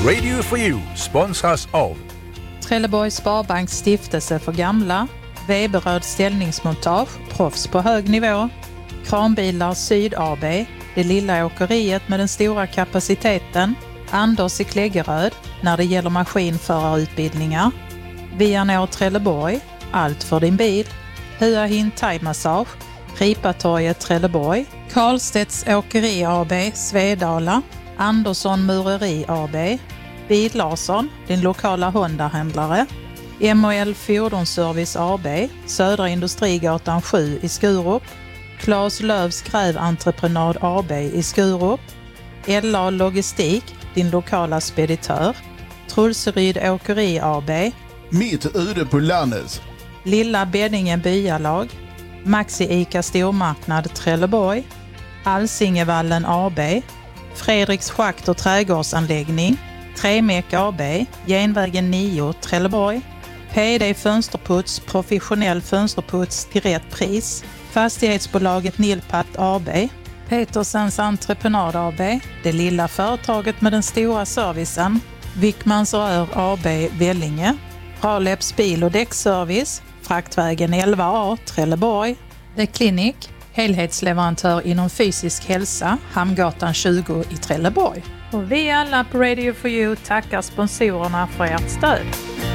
Radio for You sponsras av Trelleborgs Sparbanks stiftelse för gamla, Weberöd ställningsmontage, proffs på hög nivå, Kranbilar Syd AB, det lilla åkeriet med den stora kapaciteten, Anders i Kläggeröd när det gäller maskinförarutbildningar, Vianor Trelleborg, allt för din bil, Hua Hin Thai Massage, Ripatorget Trelleborg, Karlstedts Åkeri AB, Svedala, Andersson Mureri AB, Bil Larsson, din lokala Honda-händlare, MOL Fordonsservice AB, Södra Industrigatan 7 i Skurup, Claes Lövs Gräventreprenad AB i Skurup, LA Logistik, din lokala speditör, Trulseryd Åkeri AB, Mitt ute på landet, Lilla Beddinge Byalag, Maxi Ica Stormarknad Trelleborg, Alsingevallen AB, Fredriks Schakt och trädgårdsanläggning, Tremek AB, Genvägen 9 Trelleborg, PD Fönsterputs, professionell fönsterputs till rätt pris, Fastighetsbolaget Nilpat AB, Petersens Entreprenad AB, det lilla företaget med den stora servicen, Wickmans Rör AB Vellinge, Raleps bil- och däckservice, Fraktvägen 11A Trelleborg, The Clinic, helhetsleverantör inom fysisk hälsa, Hamngatan 20 i Trelleborg. Och vi alla på Radio for You tackar sponsorerna för ert stöd.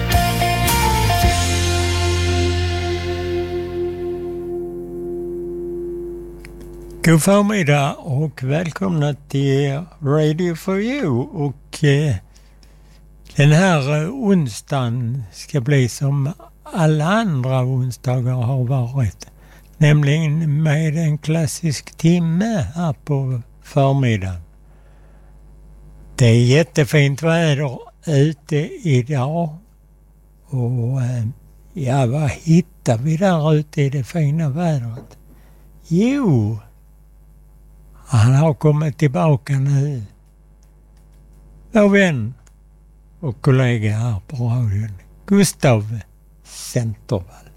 God förmiddag och välkomna till Radio for You. Och den här onsdagen ska bli som alla andra onsdagar har varit. Nämligen med en klassisk timme här på förmiddagen. Det är jättefint väder ute idag. Och ja, vad hittar vi där ute i det fina vädret? Jo, han har kommit tillbaka nu. Vår vän och kollega här på radion, Gustav Centervall.